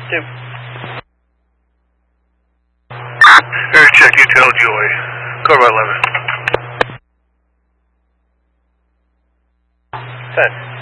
2. Air check, Intel Joy. Code by 11. 10.